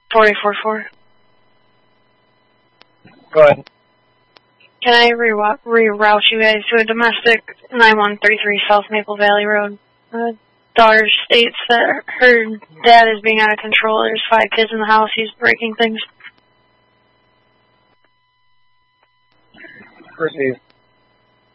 484. Go ahead. Can I reroute you guys to a domestic 9133 South Maple Valley Road? Daughter states that her dad is being out of control. There's 5 kids in the house. He's breaking things. Proceed.